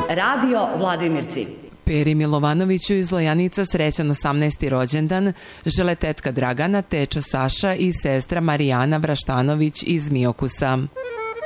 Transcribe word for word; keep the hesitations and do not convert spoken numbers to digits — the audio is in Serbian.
Radio Vladimirci. Peri Milovanoviću iz Lojanica srećan osamnaesti rođendan žele tetka Dragana, teča Saša i sestra Marijana Vraštanović iz Miokusa.